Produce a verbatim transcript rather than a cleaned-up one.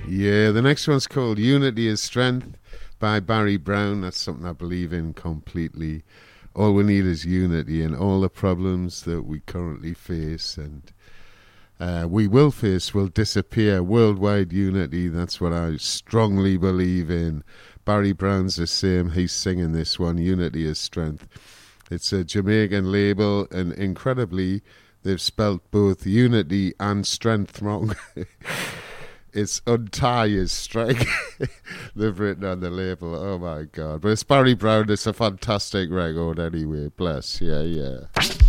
Yeah, the next one's called Unity is Strength by Barry Brown. That's something I believe in completely. All we need is unity in all the problems that we currently face and uh, we will face will disappear. Worldwide unity, that's what I strongly believe in. Barry Brown's the same. He's singing this one, Unity is Strength. It's a Jamaican label, and incredibly, they've spelt both unity and strength wrong. It's untie is strike. They've written on the label. Oh my God. But it's Barry Brown. It's a fantastic record anyway. Bless. Yeah, yeah.